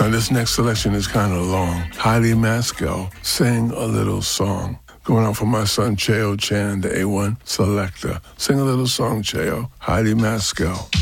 Now this next selection is kind of long. Heidi Maskell, Sing a Little Song. Going out for my son Cheo Chan, the A1 selector. Sing a little song, Cheo. Heidi Maskell.